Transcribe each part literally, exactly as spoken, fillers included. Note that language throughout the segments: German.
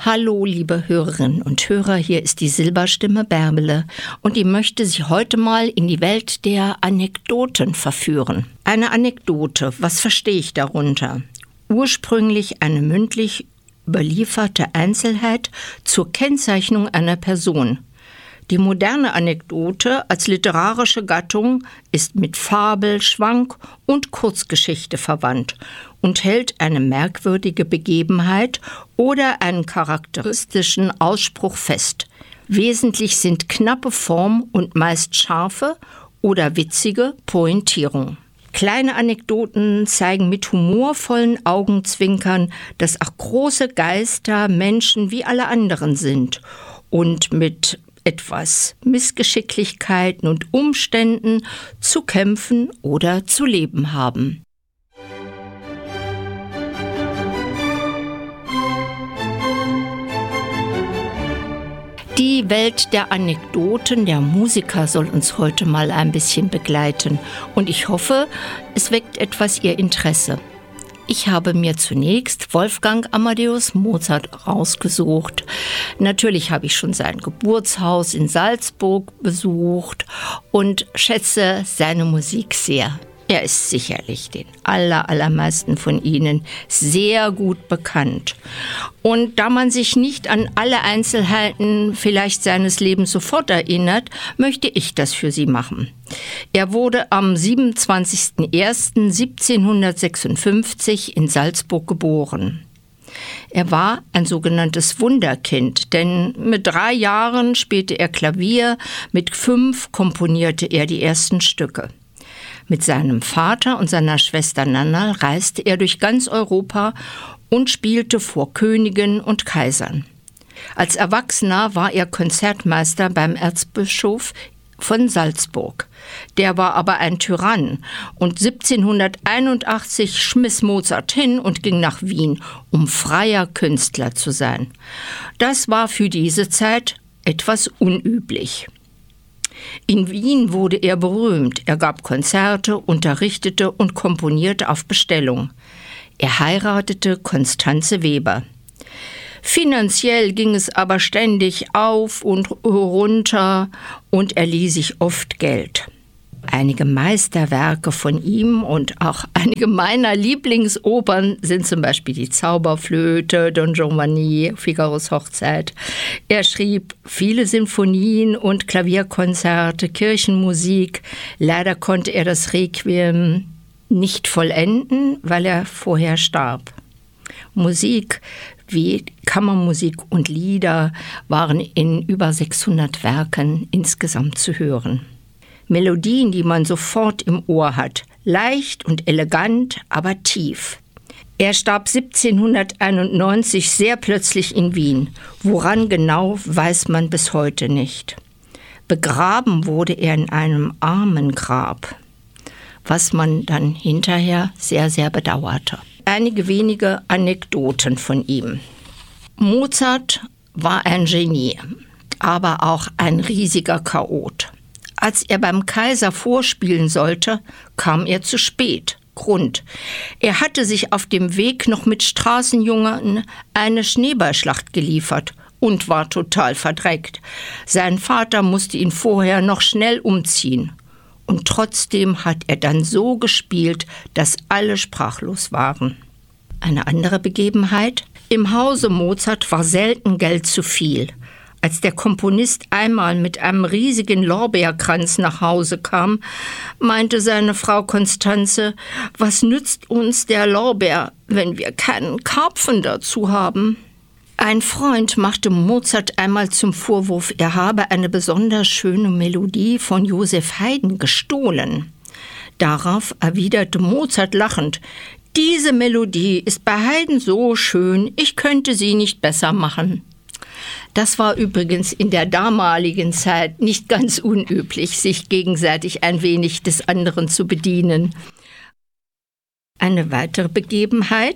Hallo, liebe Hörerinnen und Hörer, hier ist die Silberstimme Bärbele und ich möchte Sie heute mal in die Welt der Anekdoten verführen. Eine Anekdote, was verstehe ich darunter? Ursprünglich eine mündlich überlieferte Einzelheit zur Kennzeichnung einer Person. Die moderne Anekdote als literarische Gattung ist mit Fabel, Schwank und Kurzgeschichte verwandt und hält eine merkwürdige Begebenheit oder einen charakteristischen Ausspruch fest. Wesentlich sind knappe Form und meist scharfe oder witzige Pointierung. Kleine Anekdoten zeigen mit humorvollen Augenzwinkern, dass auch große Geister Menschen wie alle anderen sind und mit etwas Missgeschicklichkeiten und Umständen zu kämpfen oder zu leben haben. Die Welt der Anekdoten, der Musiker soll uns heute mal ein bisschen begleiten und ich hoffe, es weckt etwas Ihr Interesse. Ich habe mir zunächst Wolfgang Amadeus Mozart rausgesucht. Natürlich habe ich schon sein Geburtshaus in Salzburg besucht und schätze seine Musik sehr. Er ist sicherlich den aller, allermeisten von Ihnen sehr gut bekannt. Und da man sich nicht an alle Einzelheiten vielleicht seines Lebens sofort erinnert, möchte ich das für Sie machen. Er wurde am siebenundzwanzigsten ersten siebzehnhundertsechsundfünfzig in Salzburg geboren. Er war ein sogenanntes Wunderkind, denn mit drei Jahren spielte er Klavier, mit fünf komponierte er die ersten Stücke. Mit seinem Vater und seiner Schwester Nanna reiste er durch ganz Europa und spielte vor Königen und Kaisern. Als Erwachsener war er Konzertmeister beim Erzbischof von Salzburg. Der war aber ein Tyrann und siebzehnhunderteinundachtzig schmiss Mozart hin und ging nach Wien, um freier Künstler zu sein. Das war für diese Zeit etwas unüblich. In Wien wurde er berühmt. Er gab Konzerte, unterrichtete und komponierte auf Bestellung. Er heiratete Constanze Weber. Finanziell ging es aber ständig auf und runter und er lieh sich oft Geld. Einige Meisterwerke von ihm und auch einige meiner Lieblingsopern sind zum Beispiel die Zauberflöte, Don Giovanni, Figaros Hochzeit. Er schrieb viele Sinfonien und Klavierkonzerte, Kirchenmusik. Leider konnte er das Requiem nicht vollenden, weil er vorher starb. Musik wie Kammermusik und Lieder waren in über sechshundert Werken insgesamt zu hören. Melodien, die man sofort im Ohr hat, leicht und elegant, aber tief. Er starb siebzehnhunderteinundneunzig sehr plötzlich in Wien. Woran genau, weiß man bis heute nicht. Begraben wurde er in einem Armengrab, was man dann hinterher sehr, sehr bedauerte. Einige wenige Anekdoten von ihm. Mozart war ein Genie, aber auch ein riesiger Chaot. Als er beim Kaiser vorspielen sollte, kam er zu spät. Grund: Er hatte sich auf dem Weg noch mit Straßenjungern eine Schneeballschlacht geliefert und war total verdreckt. Sein Vater musste ihn vorher noch schnell umziehen. Und trotzdem hat er dann so gespielt, dass alle sprachlos waren. Eine andere Begebenheit: Im Hause Mozart war selten Geld zu viel. Als der Komponist einmal mit einem riesigen Lorbeerkranz nach Hause kam, meinte seine Frau Constanze: Was nützt uns der Lorbeer, wenn wir keinen Karpfen dazu haben? Ein Freund machte Mozart einmal zum Vorwurf, er habe eine besonders schöne Melodie von Joseph Haydn gestohlen. Darauf erwiderte Mozart lachend: Diese Melodie ist bei Haydn so schön, ich könnte sie nicht besser machen. Das war übrigens in der damaligen Zeit nicht ganz unüblich, sich gegenseitig ein wenig des anderen zu bedienen. Eine weitere Begebenheit: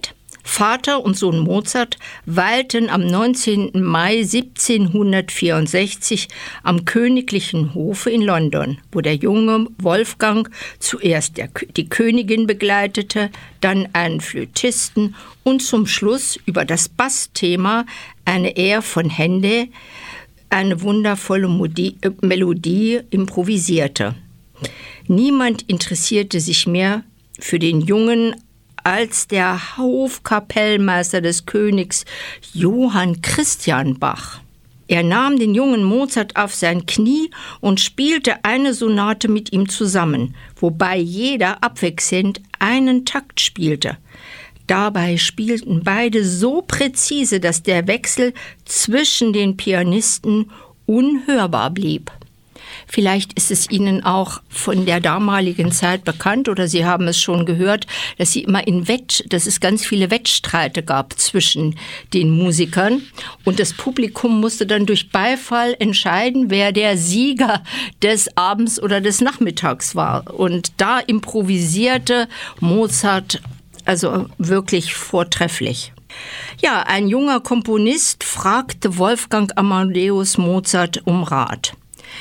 Vater und Sohn Mozart weilten am neunzehnten Mai siebzehnhundertvierundsechzig am königlichen Hofe in London, wo der junge Wolfgang zuerst der, die Königin begleitete, dann einen Flötisten und zum Schluss über das Bassthema eine Air von Händel, eine wundervolle Modi- äh, Melodie improvisierte. Niemand interessierte sich mehr für den Jungen als der Hofkapellmeister des Königs Johann Christian Bach. Er nahm den jungen Mozart auf sein Knie und spielte eine Sonate mit ihm zusammen, wobei jeder abwechselnd einen Takt spielte. Dabei spielten beide so präzise, dass der Wechsel zwischen den Pianisten unhörbar blieb. Vielleicht ist es Ihnen auch von der damaligen Zeit bekannt oder Sie haben es schon gehört, dass sie immer in Wett, dass es ganz viele Wettstreite gab zwischen den Musikern und das Publikum musste dann durch Beifall entscheiden, wer der Sieger des Abends oder des Nachmittags war. Und da improvisierte Mozart also wirklich vortrefflich. Ja, ein junger Komponist fragte Wolfgang Amadeus Mozart um Rat.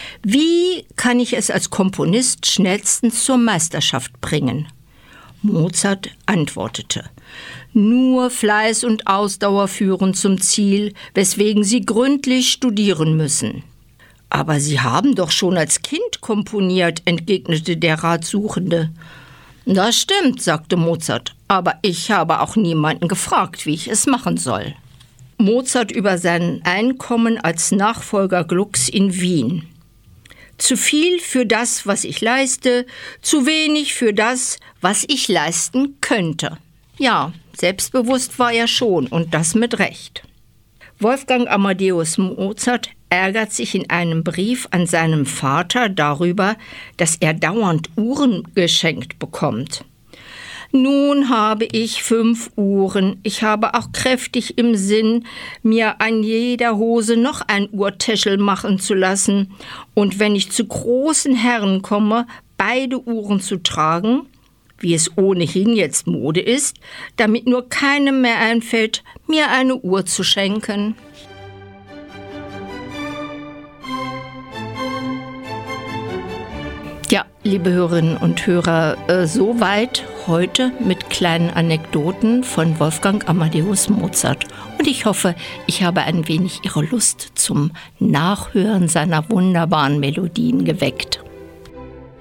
Wie kann ich es als Komponist schnellstens zur Meisterschaft bringen? Mozart antwortete: Nur Fleiß und Ausdauer führen zum Ziel, weswegen Sie gründlich studieren müssen. Aber Sie haben doch schon als Kind komponiert, entgegnete der Ratsuchende. Das stimmt, sagte Mozart, aber ich habe auch niemanden gefragt, wie ich es machen soll. Mozart über sein Einkommen als Nachfolger Glucks in Wien. Zu viel für das, was ich leiste, zu wenig für das, was ich leisten könnte. Ja, selbstbewusst war er schon und das mit Recht. Wolfgang Amadeus Mozart ärgert sich in einem Brief an seinen Vater darüber, dass er dauernd Uhren geschenkt bekommt. Nun habe ich fünf Uhren. Ich habe auch kräftig im Sinn, mir an jeder Hose noch ein Uhrtäschel machen zu lassen und wenn ich zu großen Herren komme, beide Uhren zu tragen, wie es ohnehin jetzt Mode ist, damit nur keinem mehr einfällt, mir eine Uhr zu schenken. Ja, liebe Hörerinnen und Hörer, äh, soweit heute mit kleinen Anekdoten von Wolfgang Amadeus Mozart. Und ich hoffe, ich habe ein wenig Ihre Lust zum Nachhören seiner wunderbaren Melodien geweckt.